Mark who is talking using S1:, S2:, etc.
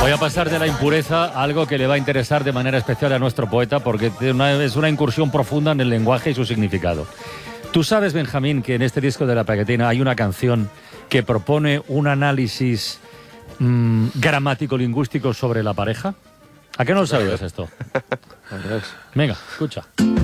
S1: Voy a pasar de la impureza a algo que le va a interesar de manera especial a nuestro poeta, porque es una incursión profunda en el lenguaje y su significado. Tú sabes, Benjamín, que en este disco de La Pegatina hay una canción que propone un análisis gramático-lingüístico sobre la pareja. ¿A qué no lo sabías esto? Venga, escucha.